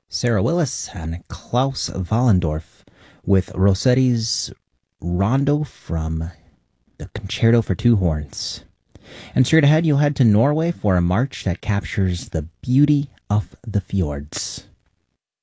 Sarah Willis and Klaus Wallendorf with Rossetti's Rondo from the Concerto for Two Horns. And straight ahead, you'll head to Norway for a march that captures the beauty of the fjords.